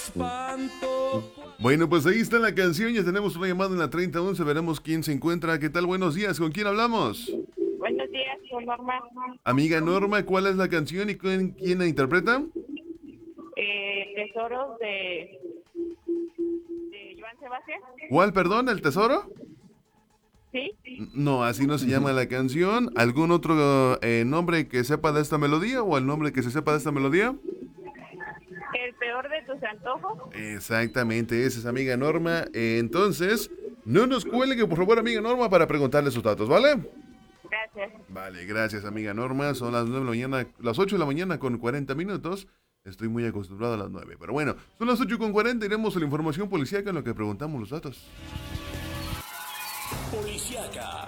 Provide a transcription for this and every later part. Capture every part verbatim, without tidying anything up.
Bueno, pues ahí está la canción, ya tenemos una llamada en la treinta once, veremos quién se encuentra. ¿Qué tal? Buenos días, ¿con quién hablamos? Buenos días, con Norma. Amiga Norma, ¿cuál es la canción y quién, quién la interpreta? Eh, tesoros de, de Joan Sebastián. ¿Cuál, perdón, el tesoro? ¿Sí? No, así no se llama la canción. ¿Algún otro eh, nombre que sepa de esta melodía o el nombre que se sepa de esta melodía? El peor de tus antojos. Exactamente, esa es amiga Norma. Eh, entonces, no nos cuelgue, por favor, amiga Norma, para preguntarle sus datos, ¿vale? Gracias. Vale, gracias, amiga Norma. Son las nueve de la mañana, las ocho de la mañana con cuarenta minutos. Estoy muy acostumbrado a las nueve, pero bueno, son las ocho con cuarenta. Iremos a la información policíaca en lo que preguntamos los datos. Policiaca.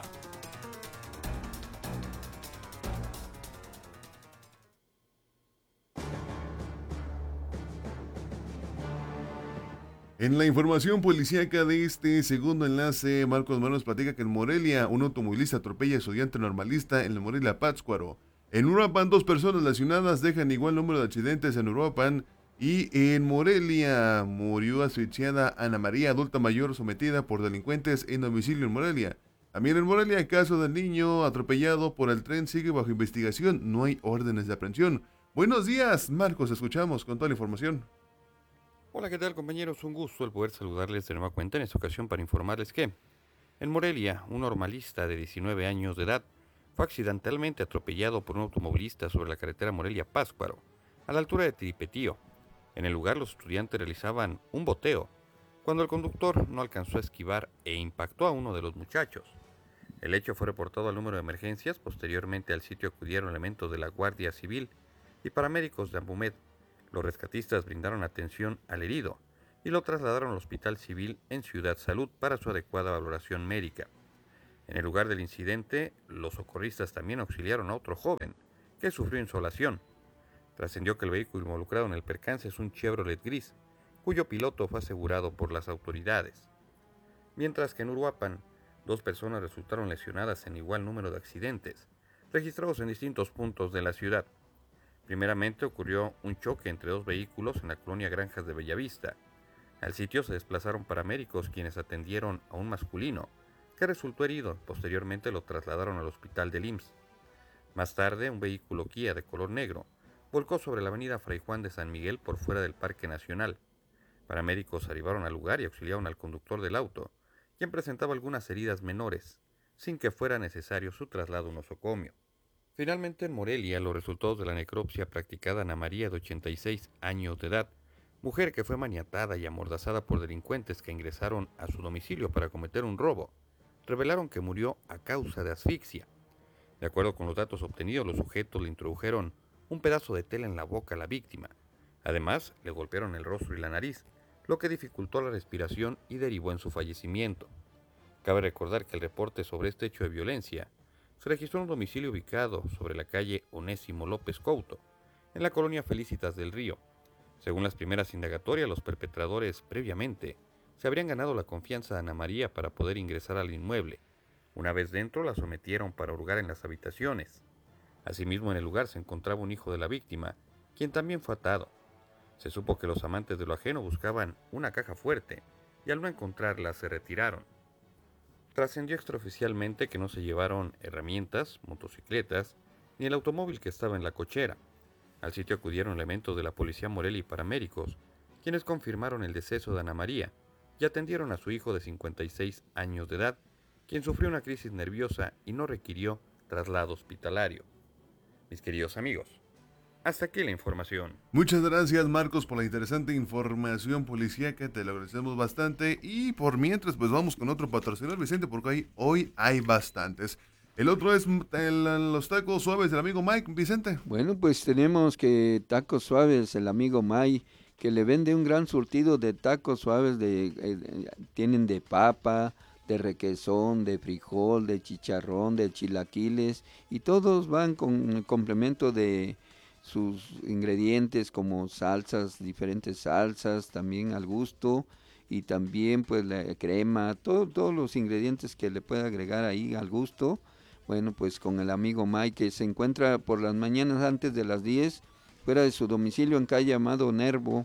En la información policíaca de este segundo enlace, Marcos Manos platica que en Morelia, un automovilista atropella a estudiante normalista en la Morelia Pátzcuaro. En Uruapan, dos personas lesionadas dejan igual número de accidentes en Uruapan. Y en Morelia, murió asfixiada Ana María, adulta mayor, sometida por delincuentes en domicilio en Morelia. También en Morelia, el caso del niño atropellado por el tren sigue bajo investigación. No hay órdenes de aprehensión. Buenos días, Marcos, escuchamos con toda la información. Hola, ¿qué tal, compañeros? Un gusto el poder saludarles de nueva cuenta en esta ocasión para informarles que en Morelia, un normalista de diecinueve años de edad fue accidentalmente atropellado por un automovilista sobre la carretera Morelia-Pátzcuaro, a la altura de Tiripetío. En el lugar, los estudiantes realizaban un boteo, cuando el conductor no alcanzó a esquivar e impactó a uno de los muchachos. El hecho fue reportado al número de emergencias. Posteriormente al sitio acudieron elementos de la Guardia Civil y paramédicos de Ambumed. Los rescatistas brindaron atención al herido y lo trasladaron al Hospital Civil en Ciudad Salud para su adecuada valoración médica. En el lugar del incidente, los socorristas también auxiliaron a otro joven que sufrió insolación. Trascendió que el vehículo involucrado en el percance es un Chevrolet gris, cuyo piloto fue asegurado por las autoridades. Mientras que en Uruapan, dos personas resultaron lesionadas en igual número de accidentes, registrados en distintos puntos de la ciudad. Primeramente ocurrió un choque entre dos vehículos en la colonia Granjas de Bellavista. Al sitio se desplazaron paramédicos quienes atendieron a un masculino que resultó herido. Posteriormente lo trasladaron al hospital del I M S S. Más tarde, un vehículo Kia de color negro volcó sobre la avenida Fray Juan de San Miguel por fuera del Parque Nacional. Paramédicos arribaron al lugar y auxiliaron al conductor del auto, quien presentaba algunas heridas menores, sin que fuera necesario su traslado a un nosocomio. Finalmente, en Morelia, los resultados de la necropsia practicada a Ana María, de ochenta y seis años de edad, mujer que fue maniatada y amordazada por delincuentes que ingresaron a su domicilio para cometer un robo, revelaron que murió a causa de asfixia. De acuerdo con los datos obtenidos, los sujetos le introdujeron un pedazo de tela en la boca a la víctima. Además, le golpearon el rostro y la nariz, lo que dificultó la respiración y derivó en su fallecimiento. Cabe recordar que el reporte sobre este hecho de violencia se registró en un domicilio ubicado sobre la calle Onésimo López Couto, en la colonia Felicitas del Río. Según las primeras indagatorias, los perpetradores previamente se habrían ganado la confianza de Ana María para poder ingresar al inmueble. Una vez dentro, la sometieron para hurgar en las habitaciones. Asimismo, en el lugar se encontraba un hijo de la víctima, quien también fue atado. Se supo que los amantes de lo ajeno buscaban una caja fuerte y al no encontrarla se retiraron. Trascendió extraoficialmente que no se llevaron herramientas, motocicletas, ni el automóvil que estaba en la cochera. Al sitio acudieron elementos de la policía Morelia y paramédicos, quienes confirmaron el deceso de Ana María y atendieron a su hijo de cincuenta y seis años de edad, quien sufrió una crisis nerviosa y no requirió traslado hospitalario. Mis queridos amigos, hasta aquí la información. Muchas gracias, Marcos, por la interesante información policíaca, te lo agradecemos bastante. Y por mientras, pues vamos con otro patrocinador, Vicente, porque hoy, hoy hay bastantes. El otro es el- los tacos suaves del amigo Mike, Vicente. Bueno, pues tenemos que Tacos Suaves, el amigo May, que le vende un gran surtido de tacos suaves, de, eh, eh, tienen de papa, de requesón, de frijol, de chicharrón, de chilaquiles, y todos van con el complemento de sus ingredientes como salsas, diferentes salsas, también al gusto, y también pues la crema, todo- todos los ingredientes que le pueda agregar ahí al gusto. Bueno, pues con el amigo Mike, que se encuentra por las mañanas antes de las diez, fuera de su domicilio en calle Amado Nervo,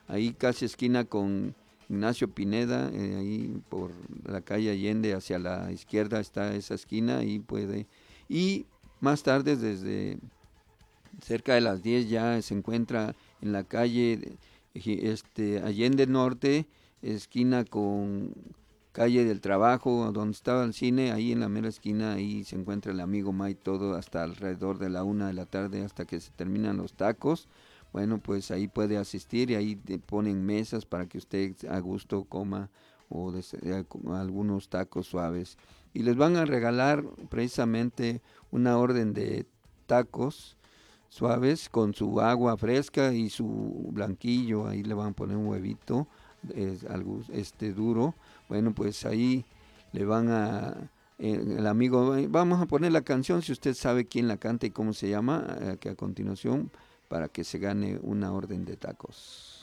ahí casi esquina con Ignacio Pineda, eh, ahí por la calle Allende hacia la izquierda está esa esquina, ahí puede. Y más tarde, desde cerca de las diez, ya se encuentra en la calle este, Allende Norte, esquina con calle del Trabajo, donde estaba el cine, ahí en la mera esquina, ahí se encuentra el amigo May, todo hasta alrededor de la una de la tarde, hasta que se terminan los tacos. Bueno, pues ahí puede asistir y ahí te ponen mesas para que usted a gusto coma o desea algunos tacos suaves. Y les van a regalar precisamente una orden de tacos suaves con su agua fresca y su blanquillo, ahí le van a poner un huevito es algo este duro. Bueno, pues ahí le van a eh, el amigo, vamos a poner la canción si usted sabe quién la canta y cómo se llama, eh, que a continuación, para que se gane una orden de tacos.